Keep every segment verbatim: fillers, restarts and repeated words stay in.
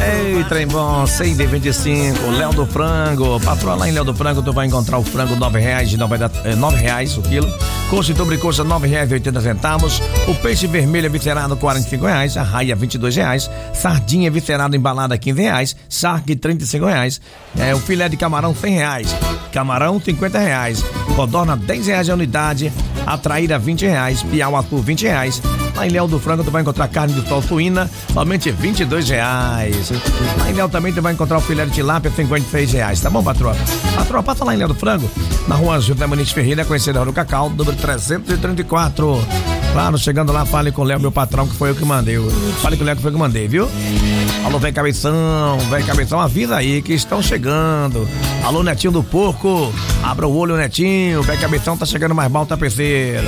Ei, trem bom, cem e vinte e cinco, Léo do Frango. Patroa lá em Léo do Frango, tu vai encontrar o frango nove reais, de noventa, eh, nove reais o quilo. Coxa e sobrecoxa nove reais e oitenta centavos. O peixe vermelho viscerado quarenta e cinco reais, a raia vinte e dois reais, sardinha viscerada embalada quinze reais, charque trinta e cinco reais, é, o filé de camarão cem reais, camarão cinquenta reais, codorna dez reais a unidade, a traíra vinte reais, piau azul vinte reais. Lá em Léo do Frango tu vai encontrar carne de sol suína, somente vinte e dois reais. Lá em Léo também tu vai encontrar o filé de tilápia, cinquenta e seis reais, tá bom, patroa? Patroa, passa lá em Léo do Frango, na rua José Muniz Ferreira, conhecida Rua do Cacau, número trezentos e trinta e quatro. Claro, chegando lá, fale com o Léo, meu patrão, que foi eu que mandei. Fale com o Léo, que foi eu que mandei, viu? Alô, velho Cabeção, velho Cabeção, avisa aí que estão chegando. Alô, Netinho do Porco, abra o olho, Netinho, velho Cabeção tá chegando mais mal, tapeceiro.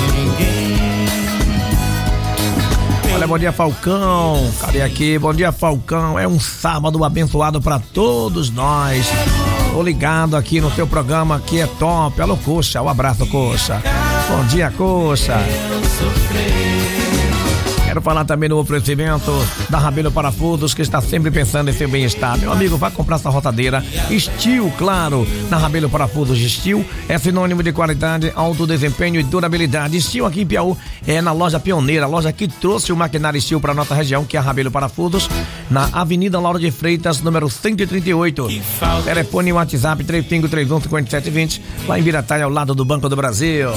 Olha, bom dia, Falcão. Cadê aqui? Bom dia, Falcão. É um sábado abençoado pra todos nós. Tô ligado aqui no teu programa, que é top. Alô, Coxa, um abraço, Coxa. Bom dia, Coxa. Quero falar também no oferecimento da Rabelo Parafusos, que está sempre pensando em seu bem-estar. Meu amigo, vai comprar essa rotadeira Steel, claro. Na Rabelo Parafusos, Steel é sinônimo de qualidade, alto desempenho e durabilidade. Steel aqui em Piauí é na loja pioneira, a loja que trouxe o maquinário Steel para nossa região, que é a Rabelo Parafusos, na Avenida Laura de Freitas, número cento e trinta e oito. Telefone e WhatsApp três cinco três um, cinco sete dois zero, lá em Virataia, ao lado do Banco do Brasil.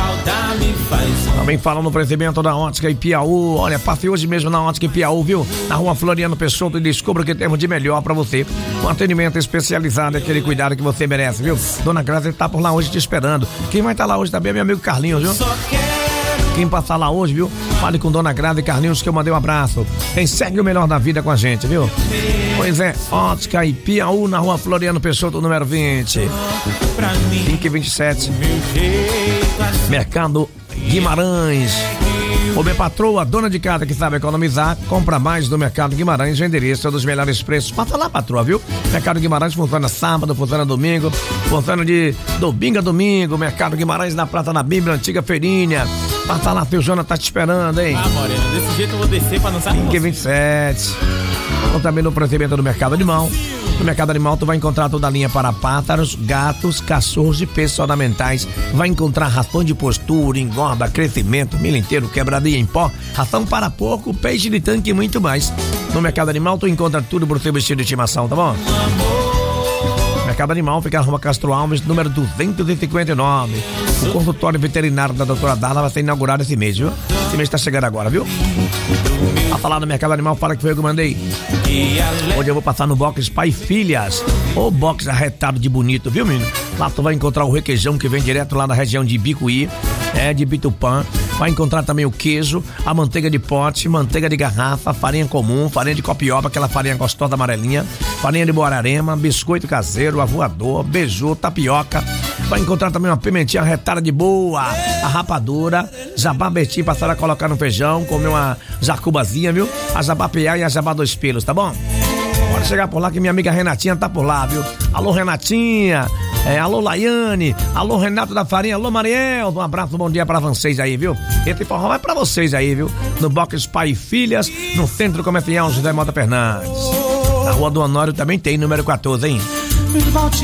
Também falando no oferecimento da Ótica em Piauí. Olha, passe hoje mesmo na Ótica em Piauí, viu? Na rua Floriano Peixoto, e descubra o que temos de melhor pra você. Um atendimento especializado, aquele cuidado que você merece, viu? Dona Graça está por lá hoje te esperando. Quem vai estar lá hoje também é meu amigo Carlinhos, viu? Quem passar lá hoje, viu? Fale com Dona Graça e Carlinhos, que eu mandei um abraço. Quem segue o melhor da vida com a gente, viu? Pois é, Ótica e Piauí, na rua Floriano Peixoto, número vinte. cinco e vinte e sete. Mercado Guimarães. Ô, minha patroa, dona de casa que sabe economizar, compra mais do Mercado Guimarães, o endereço é dos melhores preços. Passa lá, patroa, viu? Mercado Guimarães funciona sábado, funciona domingo, funciona de domingo a domingo. Mercado Guimarães na Prata da Bíblia, antiga feirinha. Passa lá, teu Jona tá te esperando, hein? Ah, Morena, desse jeito eu vou descer pra não sair. cinco e vinte e sete. Ou também no procedimento do Mercado Animal. No Mercado Animal tu vai encontrar toda a linha para pássaros, gatos, cachorros e peixes ornamentais. Vai encontrar ração de postura, engorda, crescimento, milho inteiro, quebradinha em pó, ração para porco, peixe de tanque e muito mais. No Mercado Animal tu encontra tudo pro seu vestido de estimação, tá bom? Mercado Animal fica na rua Castro Alves, número duzentos e cinquenta e nove. O consultório veterinário da doutora Darla vai ser inaugurado esse mês, viu? Esse mês tá chegando agora, viu? A falar do Mercado Animal, fala que foi eu que mandei. Hoje eu vou passar no box Pai e Filhas. O box arretado de bonito, viu, menino? Lá tu vai encontrar o requeijão que vem direto lá da região de Bicuí, é, de Bitupã. Vai encontrar também o queijo, a manteiga de pote, manteiga de garrafa, farinha comum, farinha de copioba, aquela farinha gostosa amarelinha, farinha de Borarema, biscoito caseiro, avoador, beiju, tapioca. Vai encontrar também uma pimentinha retada de boa, a rapadura, jabá betim, passar a colocar no feijão, comer uma jacubazinha, viu? A jabá piá e a jabá dois pelos, tá bom? Pode chegar por lá que minha amiga Renatinha tá por lá, viu? Alô, Renatinha, é, alô, Laiane, alô, Renato da Farinha, alô, Mariel, um abraço, bom dia pra vocês aí, viu? Esse forró é pra vocês aí, viu? No box Pai e Filhas, no Centro Comercial José Mota Fernandes. Na rua do Honório também tem, número quatorze, hein?